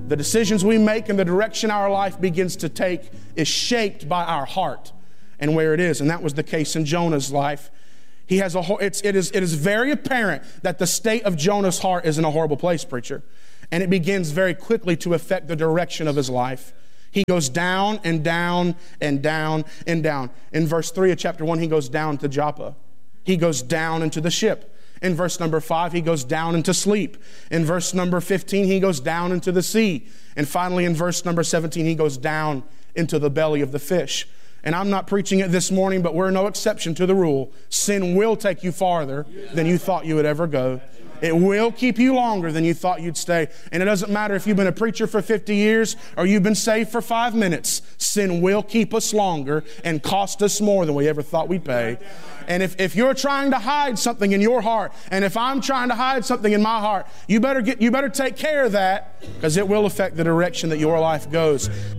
The decisions we make and the direction our life begins to take is shaped by our heart and where it is. And that was the case in Jonah's life. It is very apparent that the state of Jonah's heart is in a horrible place, preacher. And it begins very quickly to affect the direction of his life. He goes down and down and down and down. In verse 3 of chapter 1, he goes down to Joppa. He goes down into the ship. In verse number 5, he goes down into sleep. In verse number 15, he goes down into the sea. And finally, in verse number 17, he goes down into the belly of the fish. And I'm not preaching it this morning, but we're no exception to the rule. Sin will take you farther than you thought you would ever go. It will keep you longer than you thought you'd stay. And it doesn't matter if you've been a preacher for 50 years or you've been saved for 5 minutes. Sin will keep us longer and cost us more than we ever thought we'd pay. And if you're trying to hide something in your heart, and if I'm trying to hide something in my heart, you better take care of that, because it will affect the direction that your life goes.